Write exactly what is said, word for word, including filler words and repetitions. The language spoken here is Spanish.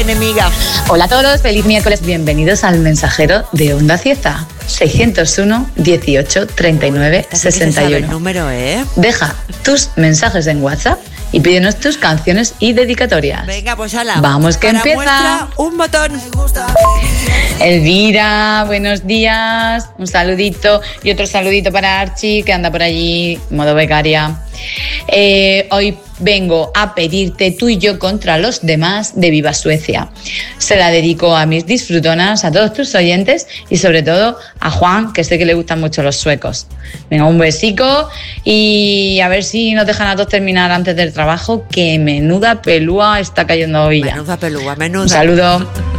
enemiga. Hola a todos, feliz miércoles, bienvenidos al mensajero de Onda Cieza. seiscientos uno, dieciocho, treinta y nueve, sesenta y uno. El número, ¿eh? Deja tus mensajes en WhatsApp y pídenos tus canciones y dedicatorias. Venga, pues ala. Vamos que Para empieza. muestra, un botón. Elvira, buenos días. Un saludito y otro saludito para Archie, que anda por allí, modo becaria. Eh, hoy vengo a pedirte Tú y yo contra los demás de Viva Suecia. Se la dedico a mis disfrutonas, a todos tus oyentes y sobre todo a Juan, que sé que le gustan mucho los suecos. Venga, un besico y a ver si nos dejan a todos terminar antes del trabajo, que menuda pelúa está cayendo hoy ya. Menuda pelúa, menuda. Un saludo.